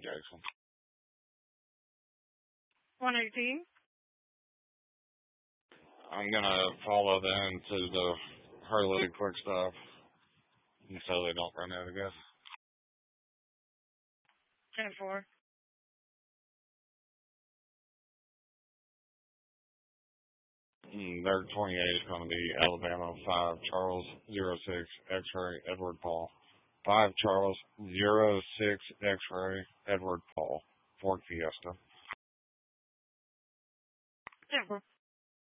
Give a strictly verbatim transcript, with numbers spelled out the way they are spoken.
Jackson. one eighteen. I'm gonna follow them to the Hurley quick stop so they don't run out of gas. ten four. Mm, their twenty-eight is going to be Alabama five Charles zero six X-ray Edward Paul. five Charles zero six X-ray Edward Paul. Ford Fiesta. ten four.